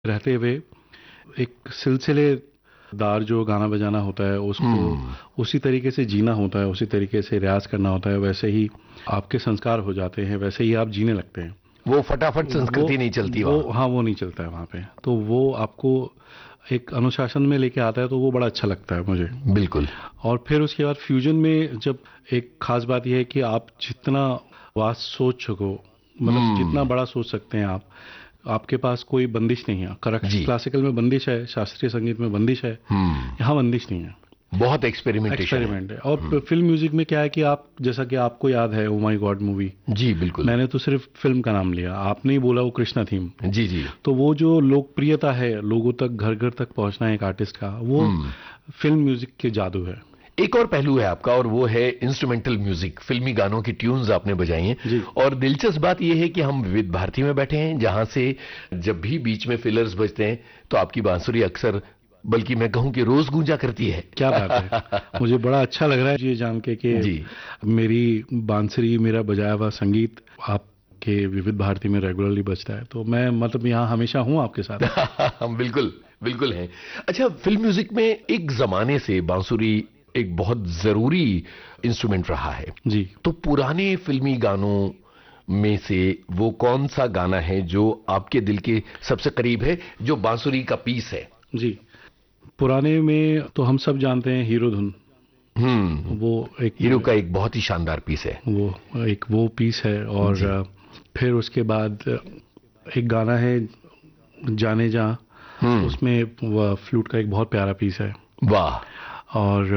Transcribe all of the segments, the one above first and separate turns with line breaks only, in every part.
रहते हुए एक सिलसिलेदार जो गाना बजाना होता है उसको उसी तरीके से जीना होता है, उसी तरीके से रियाज करना होता है, वैसे ही आपके संस्कार हो जाते हैं, वैसे ही आप जीने लगते हैं।
वो फटाफट संस्कृति नहीं चलती
वो
वहाँ।
हाँ, वो नहीं चलता है वहाँ पे, तो वो आपको एक अनुशासन में लेके आता है, तो वो बड़ा अच्छा लगता है मुझे।
बिल्कुल।
और फिर उसके बाद फ्यूजन में जब एक खास बात यह है कि आप जितना वास्ट सोच सको, मतलब जितना
हम्म।
बड़ा सोच सकते हैं आप, आपके पास कोई बंदिश नहीं है। करेक्ट,
जी।
क्लासिकल में बंदिश है, शास्त्रीय संगीत में बंदिश है,
हम्म।
यहाँ बंदिश नहीं है।
बहुत एक्सपेरिमेंटेशन है।
एक्सपेरिमेंट है। और फिल्म म्यूजिक में क्या है कि आप, जैसा कि आपको याद है ओ माय गॉड मूवी,
जी बिल्कुल।
मैंने तो सिर्फ फिल्म का नाम लिया, आपने ही बोला वो कृष्णा थीम।
जी जी।
तो वो जो लोकप्रियता है, लोगों तक घर घर तक पहुंचना है एक आर्टिस्ट का, वो
हम्म।
फिल्म म्यूजिक के जादू है।
एक और पहलू है आपका, और वो है इंस्ट्रूमेंटल म्यूजिक। फिल्मी गानों की ट्यून्स आपने बजाई हैं।
जी
और दिलचस्प बात यह है कि हम विविध भारती में बैठे हैं, जहां से जब भी बीच में फिलर्स बजते हैं तो आपकी बांसुरी अक्सर, बल्कि मैं कहूं कि रोज गूंजा करती है।
क्या बात है। मुझे बड़ा अच्छा लग रहा है ये जान के कि
जी।
मेरी बांसुरी, मेरा बजाया हुआ संगीत आपके विविध भारती में रेगुलरली बजता है, तो मैं मतलब यहाँ हमेशा हूँ आपके साथ।
हम बिल्कुल बिल्कुल हैं। अच्छा, फिल्म म्यूजिक में एक जमाने से बांसुरी एक बहुत जरूरी इंस्ट्रूमेंट रहा है।
जी।
तो पुराने फिल्मी गानों में से वो कौन सा गाना है जो आपके दिल के सबसे करीब है, जो बांसुरी का पीस है?
जी, पुराने में तो हम सब जानते हैं हीरो धुन।
हम्म।
वो एक
हीरो का एक बहुत ही शानदार पीस है।
वो पीस है। और
जी।
फिर उसके बाद एक गाना है जाने जा,
हम्म।
उसमें वो फ्लूट का एक बहुत प्यारा पीस है।
वाह।
और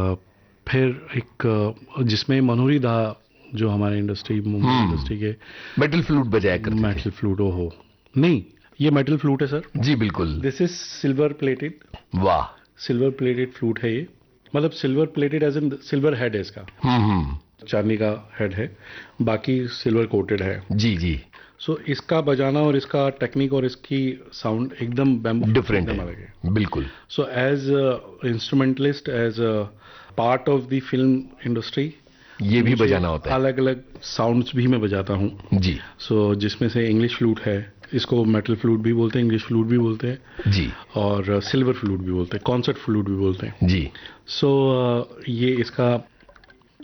फिर एक जिसमें मनोरी दा, जो हमारे इंडस्ट्री, मुंबई इंडस्ट्री के
मेटल फ्लूट बजाया करते थे।
मेटल फ्लूट हो। नहीं, ये मेटल फ्लूट है सर।
जी बिल्कुल।
This is silver plated.
वाह।
सिल्वर प्लेटेड फ्लूट है ये, मतलब silver plated as in silver head है इसका,
हम्म।
चांदी का हेड है, बाकी सिल्वर कोटेड है।
जी जी।
सो इसका बजाना और इसका टेक्निक और इसकी साउंड एकदम बैम्बू फ्लूट से
डिफरेंट
एकदम
है।
अलग है।
बिल्कुल।
So as instrumentalist, as part of the film industry,
ये भी
मुझे
बजाना होता है।
अलग अलग साउंड्स भी मैं बजाता हूँ।
जी।
सो जिसमें से इंग्लिश फ्लूट है, इसको मेटल फ्लूट भी बोलते हैं, इंग्लिश फ्लूट भी बोलते हैं,
जी।
और सिल्वर फ्लूट भी बोलते हैं, कॉन्सर्ट फ्लूट भी बोलते हैं।
जी।
सो ये इसका